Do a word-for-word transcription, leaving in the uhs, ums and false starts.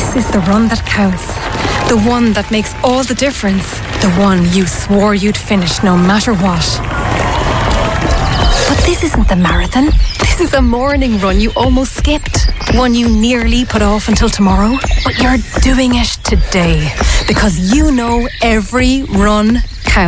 This is the run that counts. The one that makes all the difference. The one you swore you'd finish no matter what. But this isn't the marathon. This is a morning run you almost skipped. One you nearly put off until tomorrow. But you're doing it today. Because you know every run